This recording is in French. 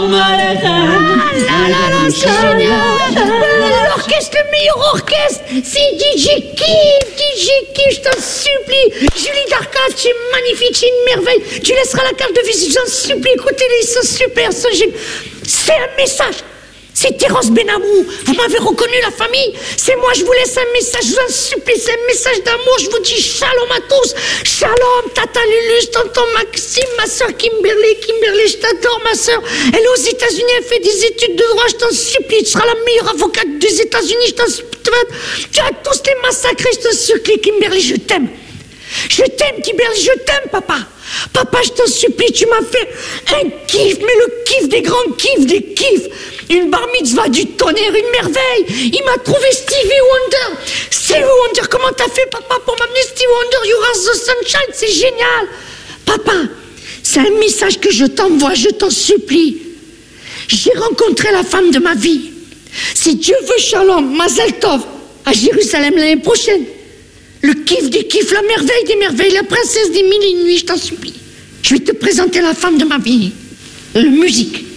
L'orchestre, le meilleur orchestre, c'est DJ Kif, je t'en supplie. Julie d'Arcade, c'est magnifique, c'est une merveille. Tu laisseras la carte de visite, j'en supplie. Écoutez-les, ils sont super, c'est un message. C'est Terence Benamou, vous m'avez reconnu la famille. C'est moi, je vous laisse un message, je vous en supplie, c'est un message d'amour. Je vous dis shalom à tous. Shalom, tata Lulus, tonton Maxime, ma soeur Kimberly, je t'adore ma soeur. Elle est aux États-Unis, elle fait des études de droit, je t'en supplie. Tu seras la meilleure avocate des États-Unis, je t'en supplie. Tu vas tous les massacrer, je t'en supplie, Kimberly, je t'aime. Je t'aime, Kimberly, je t'aime, papa. Papa, je t'en supplie, tu m'as fait un kiff, mais le kiff des grands kiffs, des kiffs. Une bar mitzvah du tonnerre, une merveille. Il m'a trouvé Stevie Wonder. Stevie Wonder, comment t'as fait, papa, pour m'amener Stevie Wonder? You are the sunshine, c'est génial. Papa, c'est un message que je t'envoie, je t'en supplie. J'ai rencontré la femme de ma vie. Si Dieu veut, shalom, Mazel Tov, à Jérusalem l'année prochaine. Le kiff des kiffs, la merveille des merveilles, la princesse des mille et une nuits, je t'en supplie. Je vais te présenter la femme de ma vie. La musique.